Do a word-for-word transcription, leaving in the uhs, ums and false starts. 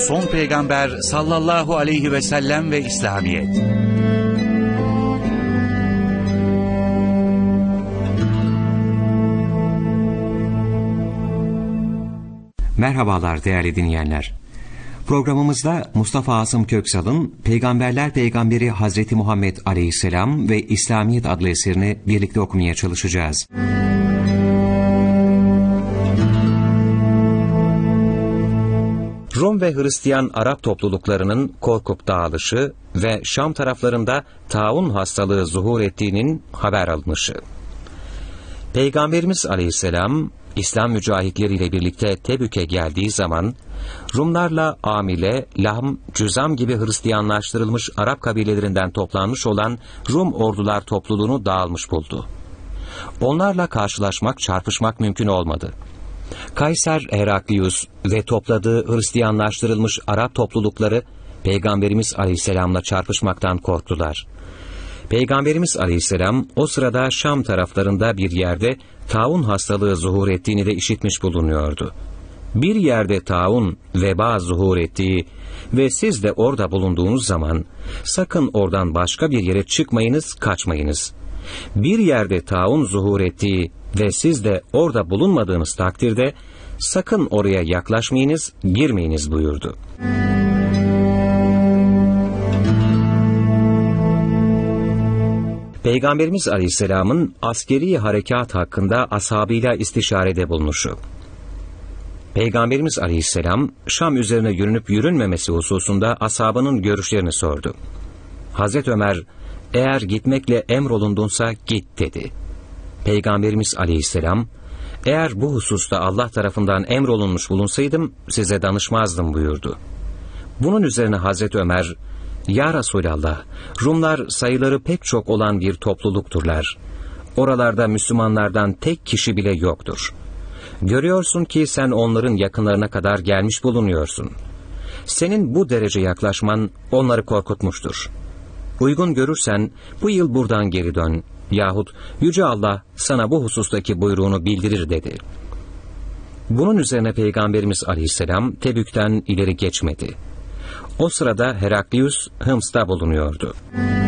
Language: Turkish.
son peygamber sallallahu aleyhi ve sellem ve İslamiyet. Merhabalar değerli dinleyenler. Programımızda Mustafa Asım Köksal'ın Peygamberler Peygamberi Hazreti Muhammed Aleyhisselam ve İslamiyet adlı eserini birlikte okumaya çalışacağız. Rum ve Hristiyan Arap topluluklarının korkup dağılışı ve Şam taraflarında taun hastalığı zuhur ettiğinin haber alınışı. Peygamberimiz Aleyhisselam, İslam mücahitleriyle birlikte Tebük'e geldiği zaman, Rumlarla Amile, Lahm, Cüzam gibi Hristiyanlaştırılmış Arap kabilelerinden toplanmış olan Rum ordular topluluğunu dağılmış buldu. Onlarla karşılaşmak, çarpışmak mümkün olmadı. Kayser Heraklius ve topladığı Hristiyanlaştırılmış Arap toplulukları, Peygamberimiz Aleyhisselam'la çarpışmaktan korktular. Peygamberimiz Aleyhisselam o sırada Şam taraflarında bir yerde taun hastalığı zuhur ettiğini de işitmiş bulunuyordu. Bir yerde taun, veba zuhur ettiği ve siz de orada bulunduğunuz zaman sakın oradan başka bir yere çıkmayınız, kaçmayınız. Bir yerde taun zuhur ettiği ve siz de orada bulunmadığınız takdirde sakın oraya yaklaşmayınız, girmeyiniz buyurdu. Peygamberimiz Aleyhisselam'ın askeri harekat hakkında ashabıyla istişarede bulunuşu. Peygamberimiz Aleyhisselam, Şam üzerine yürünüp yürünmemesi hususunda ashabının görüşlerini sordu. Hazreti Ömer, eğer gitmekle emrolundunsa git dedi. Peygamberimiz Aleyhisselam, eğer bu hususta Allah tarafından emrolunmuş bulunsaydım size danışmazdım buyurdu. Bunun üzerine Hazreti Ömer, Ya Resulallah, Rumlar sayıları pek çok olan bir toplulukturlar. Oralarda Müslümanlardan tek kişi bile yoktur. Görüyorsun ki sen onların yakınlarına kadar gelmiş bulunuyorsun. Senin bu derece yaklaşman onları korkutmuştur. Uygun görürsen bu yıl buradan geri dön yahut Yüce Allah sana bu husustaki buyruğunu bildirir dedi. Bunun üzerine Peygamberimiz Aleyhisselam Tebük'ten ileri geçmedi. O sırada Heraklius Hıms'ta bulunuyordu.